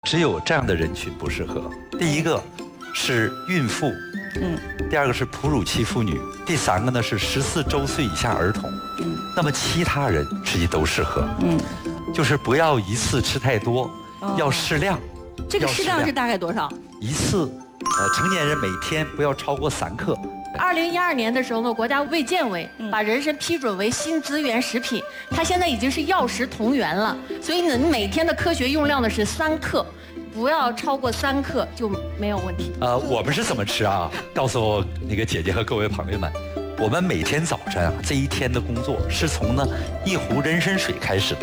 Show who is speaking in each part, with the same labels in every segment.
Speaker 1: 只有这样的人群不适合。第一个是孕妇，第二个是哺乳期妇女，第三个呢是14周岁以下儿童。那么其他人实际都适合。就是不要一次吃太多，要适量。
Speaker 2: 这个适量是大概多少？
Speaker 1: 一次，成年人每天不要超过3克。
Speaker 3: 2012年的时候呢，国家卫健委把人参批准为新资源食品，它现在已经是药食同源了。所以呢，你每天的科学用量呢是3克，不要超过3克就没有问题。
Speaker 1: 我们是怎么吃啊？告诉那个姐姐和各位朋友们，我们每天早晨啊，这一天的工作是从呢1壶人参水开始的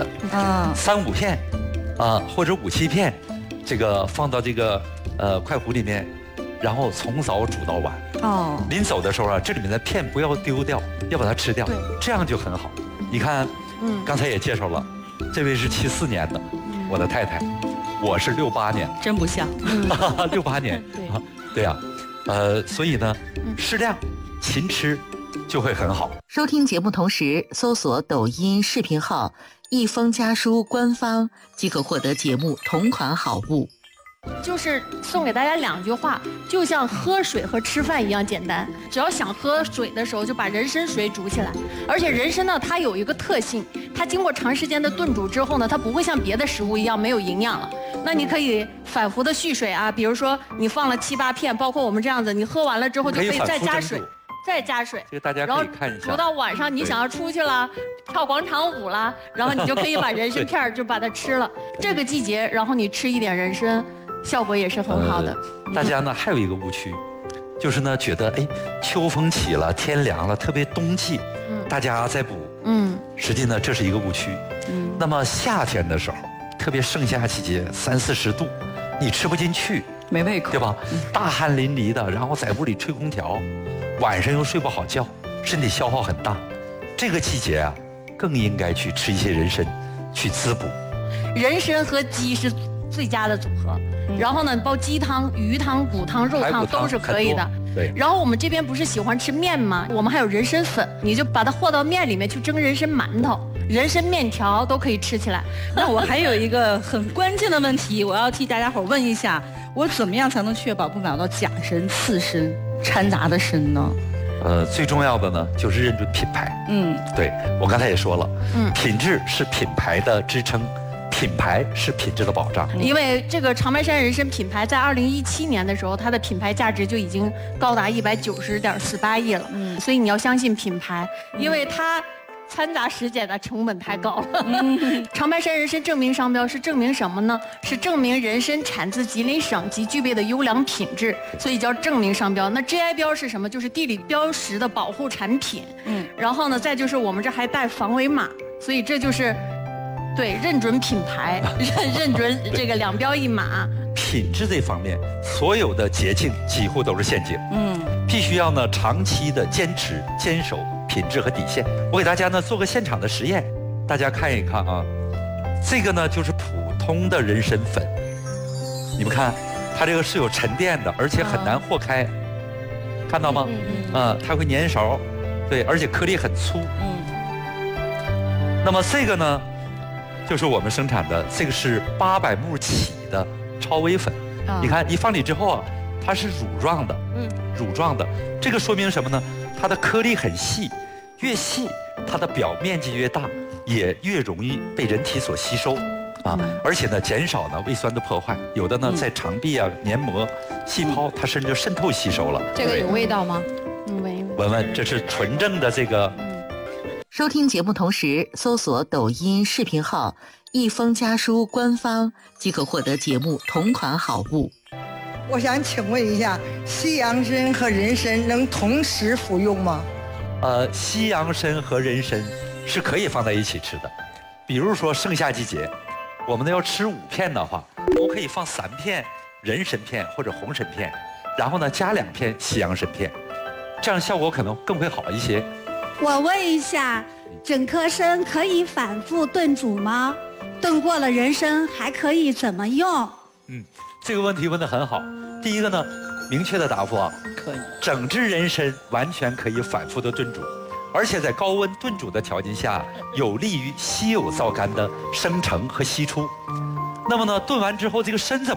Speaker 1: ，3、5片，或者5、7片，这个放到这个快壶里面。然后从早煮到晚。临走的时候啊，这里面的片不要丢掉，要把它吃掉，这样就很好。你看，刚才也介绍了，这位是74年的，我的太太，我是68年，
Speaker 2: 真不像
Speaker 1: ，68年，对呀，所以呢，适量，勤吃，就会很好。
Speaker 4: 收听节目同时搜索抖音视频号“一封家书官方”，即可获得节目同款好物。
Speaker 3: 就是送给大家2句话，就像喝水和吃饭一样简单。只要想喝水的时候，就把人参水煮起来。而且人参呢，它有一个特性，它经过长时间的炖煮之后呢，它不会像别的食物一样没有营养了。那你可以反复的续水啊，比如说你放了7、8片，包括我们这样子，你喝完了之后就可以再加水。再加水，
Speaker 1: 这个大家可以看一下。
Speaker 3: 煮到晚上，你想要出去了，跳广场舞了，然后你就可以把人参片就把它吃了。这个季节，然后你吃一点人参。效果也是很好的。
Speaker 1: 大家呢还有一个误区，就是呢觉得秋风起了，天凉了，特别冬季，大家在补。实际呢这是一个误区。那么夏天的时候，特别盛夏季节，30、40度，你吃不进去，
Speaker 2: 没胃口，
Speaker 1: 对吧？大汗淋漓的，然后在屋里吹空调，晚上又睡不好觉，身体消耗很大。这个季节啊，更应该去吃一些人参，去滋补。
Speaker 3: 人参和鸡是最佳的组合。然后呢，煲鸡汤、鱼汤、骨汤、肉汤都是可以的。
Speaker 1: 对。
Speaker 3: 然后我们这边不是喜欢吃面吗？我们还有人参粉，你就把它和到面里面去蒸人参馒头、人参面条都可以吃起来。
Speaker 2: 那我还有一个很关键的问题，我要替大家伙问一下，我怎么样才能确保不买到假参、次参掺杂的参呢？
Speaker 1: 最重要的呢就是认准品牌。对，我刚才也说了，品质是品牌的支撑。品牌是品质的保障，
Speaker 3: 因为这个长白山人参品牌在2017年的时候，它的品牌价值就已经高达190.48亿了。所以你要相信品牌，因为它掺杂实检的成本太高了。长白山人参证明商标是证明什么呢？是证明人参产自吉林省及具备的优良品质，所以叫证明商标。那 GI 标是什么？就是地理标识的保护产品。然后呢，再就是我们这还带防伪码，所以这就是。对，认准品牌，认准这个2标1码。
Speaker 1: 品质这方面，所有的捷径几乎都是陷阱。必须要呢长期的坚持、坚守品质和底线。我给大家呢做个现场的实验，大家看一看啊。这个呢就是普通的人参粉，你们看，它这个是有沉淀的，而且很难和开，看到吗？它会粘勺，对，而且颗粒很粗。那么这个呢？就是我们生产的，这个是800目起的超微粉。你看，一放里之后啊，它是乳状的，乳状的。这个说明什么呢？它的颗粒很细，越细，它的表面积越大，也越容易被人体所吸收啊。而且呢，减少呢胃酸的破坏。有的呢，在肠壁啊、黏膜、细胞，它甚至渗透吸收了。
Speaker 5: 这个有味道吗？
Speaker 1: 闻闻，这是纯正的这个。
Speaker 4: 收听节目同时搜索抖音视频号“一封家书官方”，即可获得节目同款好物。
Speaker 6: 我想请问一下，西洋参和人参能同时服用吗？
Speaker 1: 西洋参和人参是可以放在一起吃的。比如说盛夏季节，我们要吃5片的话，我可以放3片人参片或者红参片，然后呢加2片西洋参片，这样效果可能更会好一些。
Speaker 7: 我问一下，整颗参可以反复炖煮吗？炖过了人参还可以怎么用？
Speaker 1: 这个问题问得很好。第一个呢，明确的答复啊，
Speaker 2: 可以。
Speaker 1: 整只人参完全可以反复的炖煮，而且在高温炖煮的条件下，有利于稀有皂苷的生成和析出。那么呢，炖完之后这个参怎